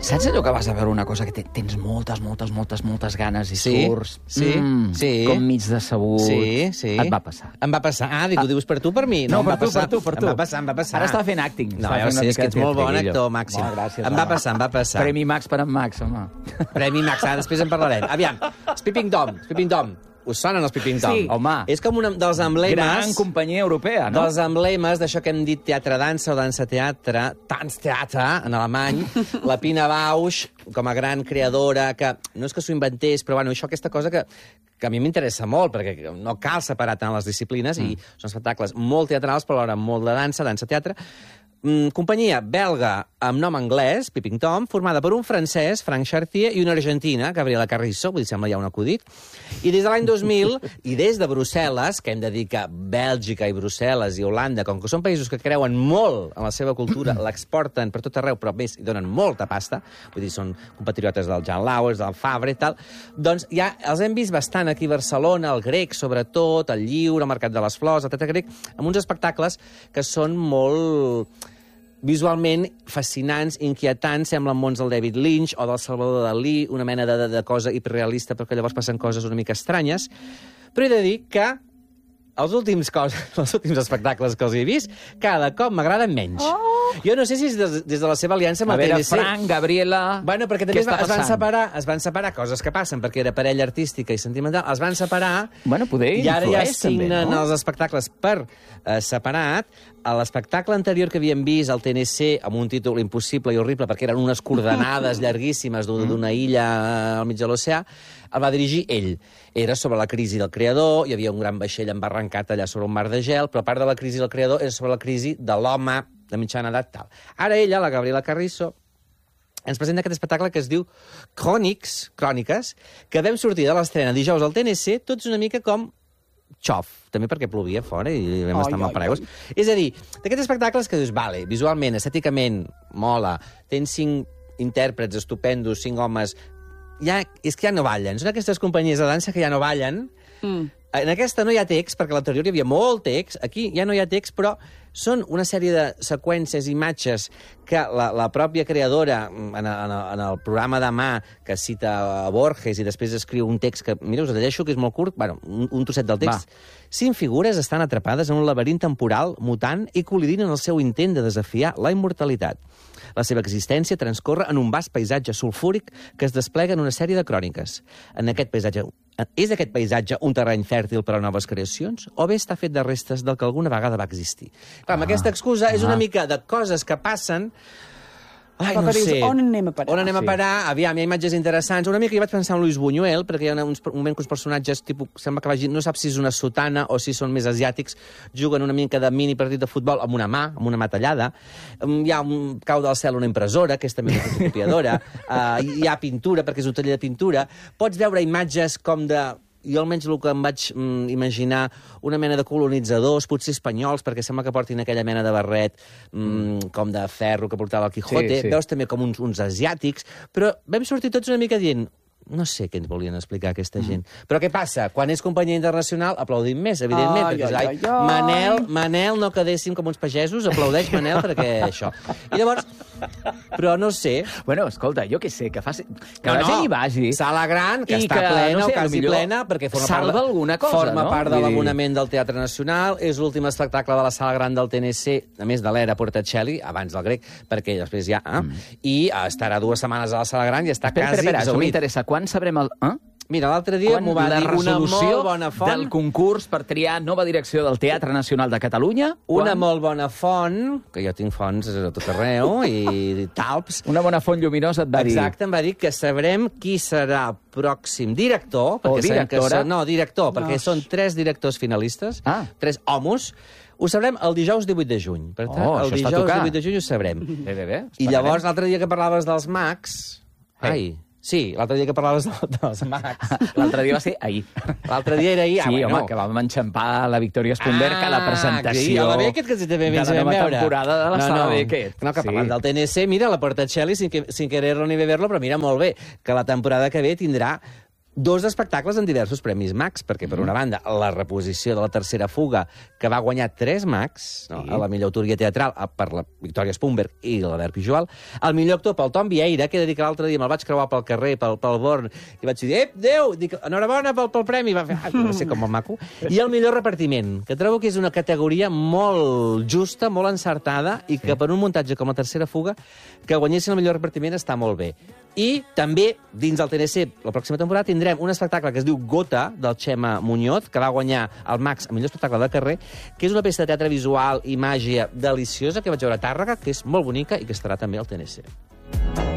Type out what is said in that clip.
Saps allò que vas a veure una cosa que tens moltes ganes i surts? Sí. Com mig decebut. Sí. Et va passar. Em va passar. Ah, dic, ho dius per tu o per mi? No, per tu. Em va passar. Ara estava fent acting. No, ja ho sé, és que ets molt bon actor, Màxim. Gràcies. Em va passar. Premi Max per en Max, home. Premi Max, després en parlarem. Aviam, els Peeping Tom. Us sonen els Peeping Tom? Sí, home. És com un dels emblemes... Gran companyia europea, no? Dels emblemes d'això que hem dit teatre-dansa o dansa-teatre, Tanztheater, en alemany, la Pina Bausch, com a gran creadora, que no és que s'ho inventés, però bueno, això, aquesta cosa que a mi m'interessa molt, perquè no cal separar tant les disciplines, i són espectacles molt teatrals, però alhora molt de dansa-teatre. Companyia belga amb nom anglès, Peeping Tom, formada per un francès, Franck Chartier, i una argentina, Gabriela Carrizo, vull dir, sembla ja un acudit. I des de l'any 2000, i des de Brussel·les, que hem de dir que Bèlgica i Brussel·les i Holanda, com que són països que creuen molt en la seva cultura, l'exporten per tot arreu, però més, hi donen molta pasta, vull dir, són compatriotes del Jean Lauers, del Fabre i tal, doncs ja els hem vist bastant aquí a Barcelona, el grec, sobretot, el Lliure, el Mercat de les Flors, el teatre grec, amb uns espectacles que són molt visualment fascinants, inquietants, semblen mons del David Lynch o del Salvador Dalí, una mena de cosa hiperrealista, però que llavors passen coses una mica estranyes. Però he de dir que els últims espectacles que els he vist, cada cop m'agraden menys. Jo no sé si és des de la seva aliança amb el TNC. A veure, Frank, Gabriela... Bueno, perquè també es van separar coses que passen, perquè era parella artística i sentimental, es van separar... Bueno, poder i ara ja signen també, no? els espectacles per separat. A l'espectacle anterior que havíem vist, al TNC, amb un títol impossible i horrible, perquè eren unes coordenades llarguíssimes d'una illa al mig de l'oceà, el va dirigir ell. Era sobre la crisi del creador, hi havia un gran vaixell embarrancat allà sobre un mar de gel, però a part de la crisi del creador era sobre la crisi de l'home de mitjana edat tal. Ara ella, la Gabriela Carrizo, ens presenta aquest espectacle que es diu Cròniques, que vam sortir de l'estrena dijous al TNC, tots una mica com xof, també perquè plovia fora i vam estar amb el paraigües. És a dir, d'aquests espectacles que dius, vale, visualment, estèticament, mola, tens 5 intèrprets estupendos, 5 homes... és que ja no ballen. Són aquestes companyies de dansa que ja no ballen. En aquesta no hi ha text, perquè a l'anterior hi havia molt text. Aquí ja no hi ha text, però són una sèrie de seqüències, imatges, que la pròpia creadora, en el programa de mà, que cita a Borges i després escriu un text que, mira, us el llegeixo, que és molt curt, bueno, un trosset del text. 5 figures estan atrapades en un laberint temporal, mutant, i col·lidint en el seu intent de desafiar la immortalitat. La seva existència transcorre en un vast paisatge sulfúric que es desplega en una sèrie de cròniques. És aquest paisatge un terreny fèrtil per a noves creacions o bé està fet de restes del que alguna vegada va existir? Clar, amb aquesta excusa és una mica de coses que passen... Ai, no sé. On anem a parar? On anem a parar? Aviam, hi ha imatges interessants. Una mica jo vaig pensar en Luis Buñuel, perquè hi ha un moment que uns personatges, tipus, sembla que vagin, no sap si és una sotana o si són més asiàtics, juguen una mica de mini partit de futbol amb una mà tallada. Hi ha cau del cel una impressora, que és també una fotocopiadora. Hi ha pintura, perquè és un taller de pintura. Pots veure imatges com de... Jo almenys el que em vaig imaginar, una mena de colonitzadors, potser espanyols, perquè sembla que portin aquella mena de barret com de ferro que portava el Quijote. Sí. Veus també com uns asiàtics, però vam sortir tots una mica dient... No sé què ens volien explicar aquesta gent. Però què passa? Quan és companyia internacional, aplaudim més, evidentment. Manel, no quedéssim com uns pagesos, aplaudeix Manel perquè això. I llavors, però no sé... Bueno, escolta, jo què sé, que la gent hi vagi... Sala gran, que està plena o quasi plena, perquè forma part de l'abonament del Teatre Nacional, és l'últim espectacle de la Sala Gran del TNC, a més de l'era Portacelli, abans del grec, perquè després ja... I estarà 2 setmanes a la Sala Gran i està quasi exhaurit. Això m'interessa. Quan sabrem el... Mira, l'altre dia m'ho va dir una molt bona font... del concurs per triar nova direcció del Teatre Nacional de Catalunya. Una molt bona font, que jo tinc fonts a tot arreu, i talps. Una bona font lluminosa et va dir... Exacte, em va dir que sabrem qui serà el pròxim director. O directora. No, director, perquè són 3 directors finalistes, 3 homos. Ho sabrem el dijous 18 de juny. Per tant, el dijous 18 de juny ho sabrem. Bé. I llavors, l'altre dia que parlaves dels mags... Sí, l'altre dia que parlaves dels mags. L'altre dia va ser ahir. L'altre dia era ahir. Sí, home, que vam enxampar la Victòria Esponberg a la presentació la Beckett, que també de la nova temporada de la Sala Beckett. No, que parlant del TNC, mira, la Portacelli, sin querer ni beberlo, però mira, molt bé, que la temporada que ve tindrà 2 espectacles en diversos premis Max, perquè, per una banda, la reposició de La tercera fuga, que va guanyar 3 Max, no? A la millor autoria teatral per la Victòria Spunberg i l'Albert Pijual, el millor actor pel Tom Vieira, que he de dir que l'altre dia me'l vaig creuar pel carrer, pel Born, i vaig dir, Déu, dic, enhorabona pel premi, va fer, va ser com molt maco, i el millor repartiment, que trobo que és una categoria molt justa, molt encertada, i que per un muntatge com La tercera fuga, que guanyessin el millor repartiment està molt bé. I també, dins del TNC, la pròxima temporada, tindrem un espectacle que es diu Gota, del Xema Muñoz, que va guanyar el Max, el millor espectacle de carrer, que és una peça de teatre visual i màgia deliciosa que vaig veure a Tàrrega, que és molt bonica i que estarà també al TNC.